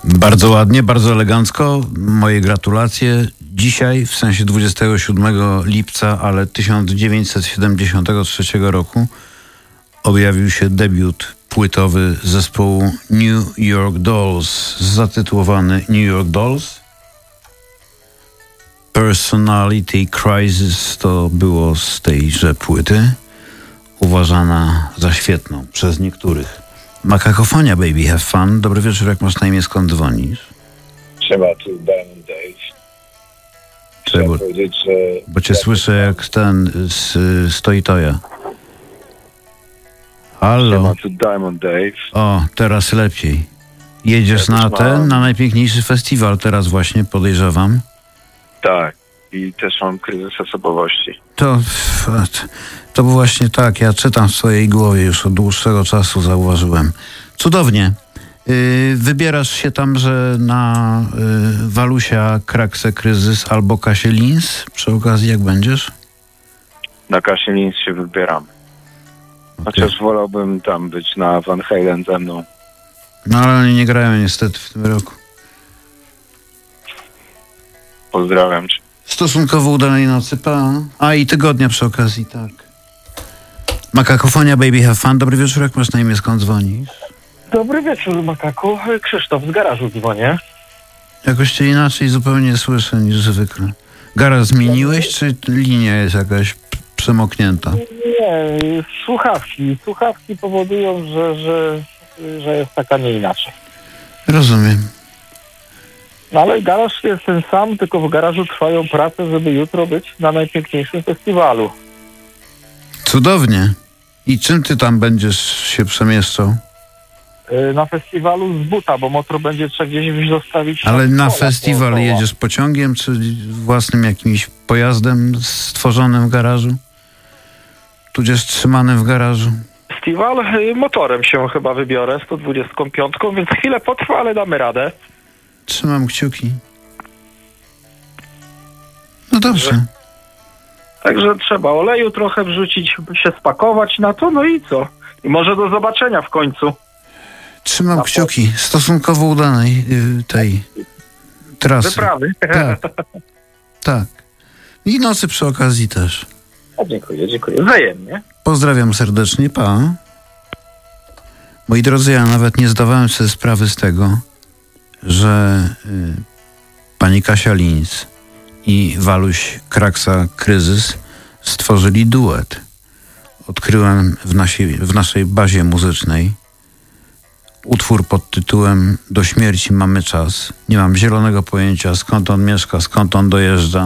Bardzo ładnie, bardzo elegancko. Moje gratulacje. Dzisiaj, w sensie 27 lipca, ale 1973 roku objawił się debiut płytowy zespołu New York Dolls, zatytułowany New York Dolls. Personality Crisis to było z tejże płyty, uważana za świetną przez niektórych. Makakofonia, baby, have fun. Dobry wieczór, jak masz na imię, skąd dzwonisz? Trzeba tu Diamond Dave. Trzeba powiedzieć, że... Bo cię słyszę jak ten z Toja. Halo? Trzeba tu Diamond Dave. O, teraz lepiej. Jedziesz na najpiękniejszy festiwal teraz właśnie, podejrzewam. Tak. I też mam kryzys osobowości. To właśnie tak, ja czytam w swojej głowie już od dłuższego czasu, zauważyłem. Cudownie. Wybierasz się tam, że na Walusia, Kraksę, Kryzys albo Kasię Lins? Przy okazji jak będziesz? Na Kasię Lins się wybieram. Chociaż wolałbym tam być na Van Halen ze mną. No ale oni nie grają niestety w tym roku. Pozdrawiam cię. Stosunkowo udanej nocy, pa. A i tygodnia przy okazji, tak. Makakofonia, baby, have fun. Dobry wieczór, jak masz na imię, skąd dzwonisz? Dobry wieczór, Makaku. Krzysztof z garażu dzwonię. Jakoś cię inaczej zupełnie słyszę niż zwykle. Garaż zmieniłeś, czy linia jest jakaś przemoknięta? Nie, słuchawki. Słuchawki powodują, że jest tak, a nie inaczej. Rozumiem. No ale garaż jest ten sam, tylko w garażu trwają prace, żeby jutro być na najpiękniejszym festiwalu. Cudownie. I czym ty tam będziesz się przemieszczał? Na festiwalu z buta, bo motor będzie trzeba gdzieś zostawić. Ale na festiwal jedziesz pociągiem, czy własnym jakimś pojazdem stworzonym w garażu? Tudzież trzymanym w garażu? Festiwal motorem się chyba wybiorę, 125, więc chwilę potrwa, ale damy radę. Trzymam kciuki. No dobrze. Także trzeba oleju trochę wrzucić, się spakować na to, no i co? I może do zobaczenia w końcu. Trzymam kciuki. Stosunkowo udanej tej trasy. Wyprawy. Tak. Tak. I nocy przy okazji też. Dziękuję. Wzajemnie. Pozdrawiam serdecznie, pa. Moi drodzy, ja nawet nie zdawałem sobie sprawy z tego, że pani Kasia Lins i Waluś Kraksa Kryzys stworzyli duet. Odkryłem w naszej bazie muzycznej utwór pod tytułem Do śmierci mamy czas. Nie mam zielonego pojęcia, skąd on mieszka, skąd on dojeżdża,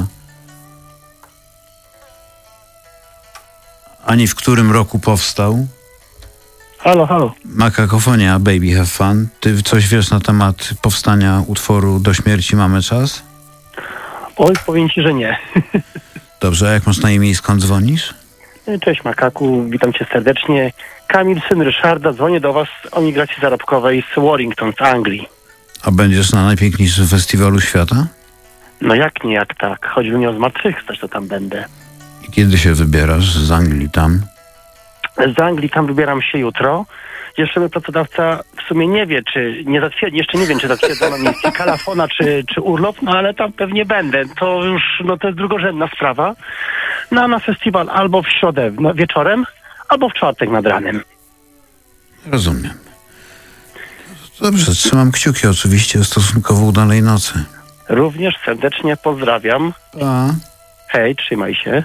ani w którym roku powstał. Halo. Makakofonia, baby, have fun. Ty coś wiesz na temat powstania utworu Do śmierci mamy czas? Oj, powiem ci, że nie. Dobrze, a jak masz na imię i skąd dzwonisz? Cześć Makaku, witam cię serdecznie. Kamil, syn Ryszarda, dzwonię do was o migracji zarobkowej z Warrington, z Anglii. A będziesz na najpiękniejszym festiwalu świata? No jak nie, jak tak. Chodzi mi o zmartwychwstać, to tam będę. I kiedy się wybierasz z Anglii tam? Z Anglii tam wybieram się jutro. Jeszcze mój pracodawca w sumie nie wie, czy nie zatwierdzi, jeszcze nie wiem, czy zatwierdzono mi kalafona, czy urlop, no ale tam pewnie będę. To już, no to jest drugorzędna sprawa. No na festiwal albo w środę wieczorem, albo w czwartek nad ranem. Rozumiem. Dobrze, trzymam kciuki oczywiście o stosunkowo udanej nocy. Również serdecznie pozdrawiam. A. Hej, trzymaj się.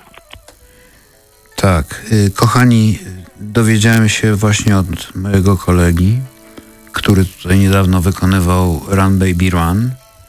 Tak, kochani, dowiedziałem się właśnie od mojego kolegi, który tutaj niedawno wykonywał Run Baby Run,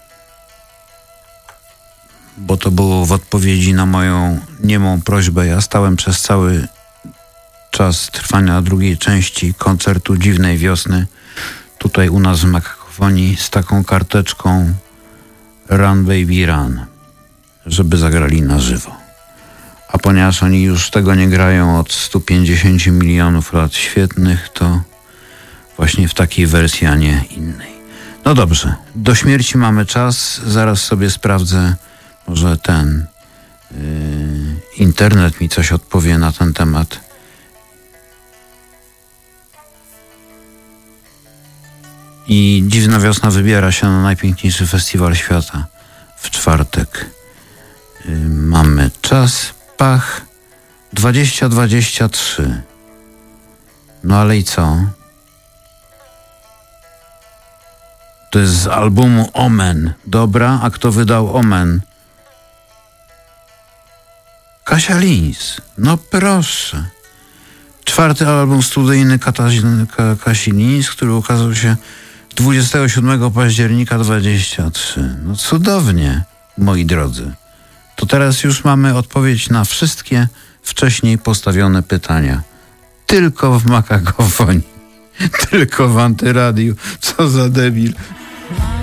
bo to było w odpowiedzi na moją niemą prośbę. Ja stałem przez cały czas trwania drugiej części koncertu Dziwnej Wiosny tutaj u nas w Makakofonii z taką karteczką Run Baby Run, żeby zagrali na żywo. A ponieważ oni już tego nie grają od 150 milionów lat świetnych, to właśnie w takiej wersji, a nie innej. No dobrze, do śmierci mamy czas. Zaraz sobie sprawdzę, może ten internet mi coś odpowie na ten temat. I Dziwna Wiosna wybiera się na najpiękniejszy festiwal świata w czwartek. Mamy czas, pach 20:23. No ale i co? To jest z albumu Omen. Dobra, a kto wydał Omen? Kasia Lińs. No proszę. 4. album studyjny Kasi Lińs, który ukazał się 27 października 23. No cudownie, moi drodzy. To teraz już mamy odpowiedź na wszystkie wcześniej postawione pytania. Tylko w Makagofonii. Tylko w Antyradiu. Co za debil.